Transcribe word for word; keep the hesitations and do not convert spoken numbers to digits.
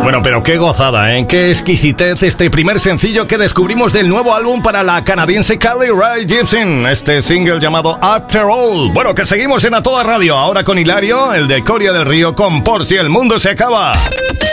Bueno, pero qué gozada, ¿eh? Qué exquisitez este primer sencillo que descubrimos del nuevo álbum para la canadiense Carly Rae Jepsen. Este single llamado After All. Bueno, que seguimos en A Toda Radio. Ahora con Hilario, el de Coria del Río, con Por Si el Mundo Se Acaba.